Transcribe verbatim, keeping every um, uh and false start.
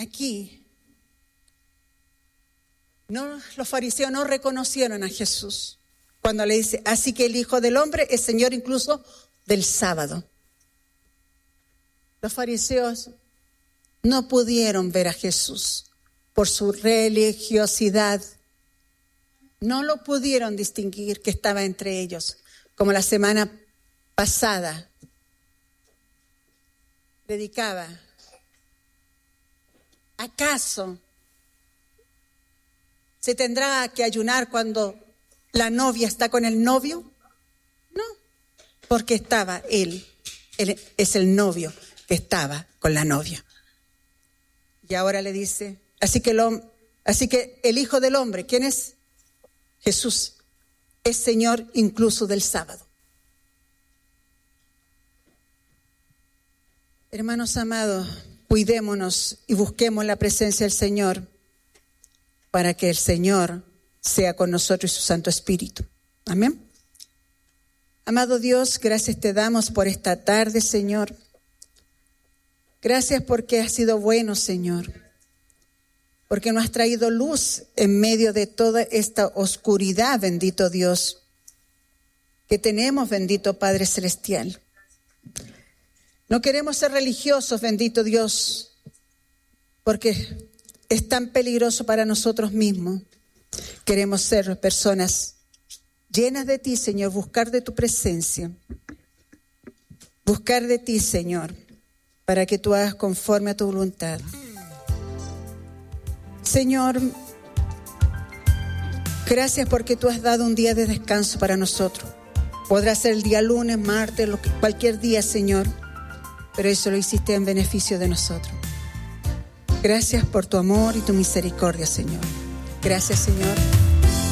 aquí no, los fariseos no reconocieron a Jesús cuando le dice, así que el Hijo del Hombre es Señor incluso del sábado. Los fariseos no pudieron ver a Jesús por su religiosidad. No lo pudieron distinguir que estaba entre ellos, como la semana pasada predicaba. ¿Acaso se tendrá que ayunar cuando la novia está con el novio? No, porque estaba él, él es el novio que estaba con la novia. Y ahora le dice, así que, lo, así que el Hijo del Hombre, ¿quién es? Jesús, es Señor incluso del sábado. Hermanos amados, cuidémonos y busquemos la presencia del Señor para que el Señor sea con nosotros y su Santo Espíritu. Amén. Amado Dios, gracias te damos por esta tarde, Señor. Gracias porque has sido bueno, Señor. Porque nos has traído luz en medio de toda esta oscuridad, bendito Dios, que tenemos, bendito Padre Celestial. No queremos ser religiosos, bendito Dios, porque es tan peligroso para nosotros mismos. Queremos ser personas llenas de ti, Señor, buscar de tu presencia, buscar de ti, Señor, para que tú hagas conforme a tu voluntad. Señor, gracias porque tú has dado un día de descanso para nosotros. Podrá ser el día lunes, martes, lo que, cualquier día, Señor, pero eso lo hiciste en beneficio de nosotros. Gracias por tu amor y tu misericordia, Señor. Gracias, Señor.